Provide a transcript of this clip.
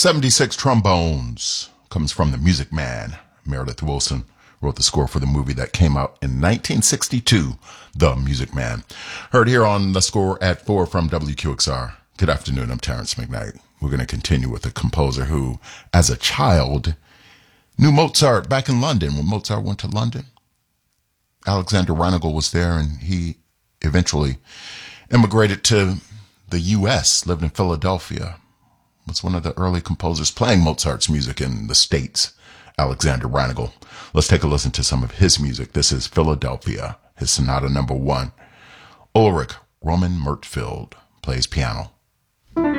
76 Trombones comes from the Music Man. Meredith Willson wrote the score for the movie that came out in 1962, The Music Man. Heard here on The Score at 4 from WQXR. Good afternoon, I'm Terrence McKnight. We're going to continue with a composer who, as a child, knew Mozart back in London. When Mozart went to London, Alexander Reinagel was there, and he eventually immigrated to the U.S., lived in Philadelphia, was one of the early composers playing Mozart's music in the States, Alexander Reinagel. Let's take a listen to some of his music. This is Philadelphia, his Sonata No. 1. Ulrich Roman Mertfield plays piano.